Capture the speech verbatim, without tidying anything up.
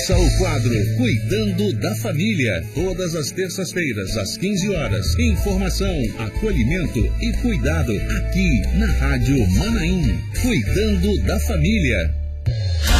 O quadro Cuidando da Família, todas as terças-feiras, às quinze horas. Informação, acolhimento e cuidado aqui na Rádio Manaim. Cuidando da Família.